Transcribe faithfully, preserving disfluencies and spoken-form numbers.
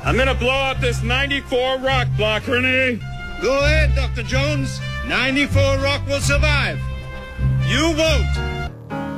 I'm gonna blow out this ninety-four rock block, Renee. Go ahead, Doctor Jones. ninety-four rock will survive. You won't.